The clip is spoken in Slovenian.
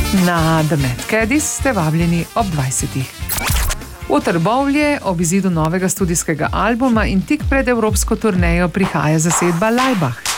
Na The Mad Caddies ste vabljeni ob 20. V Trbovlje ob izidu novega studijskega albuma in tik pred evropsko turnejo prihaja zasedba Laibach.